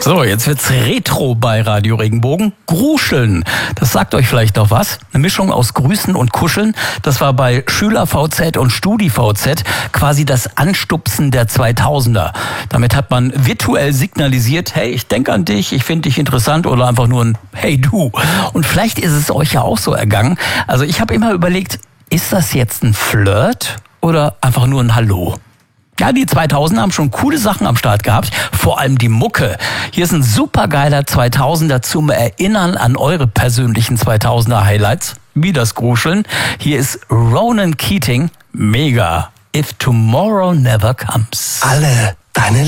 So, jetzt wird's Retro bei Radio Regenbogen. Gruscheln, das sagt euch vielleicht noch was. Eine Mischung aus Grüßen und Kuscheln. Das war bei SchülerVZ und StudiVZ quasi das Anstupsen der 2000er. Damit hat man virtuell signalisiert, hey, ich denke an dich, ich finde dich interessant, oder einfach nur ein Hey du. Und vielleicht ist es euch ja auch so ergangen. Also ich habe immer überlegt, ist das jetzt ein Flirt oder einfach nur ein Hallo? Ja, die 2000er haben schon coole Sachen am Start gehabt, vor allem die Mucke. Hier ist ein supergeiler 2000er zum Erinnern an eure persönlichen 2000er Highlights, wie das Gruscheln. Hier ist Ronan Keating, mega. If Tomorrow Never Comes. Alle deine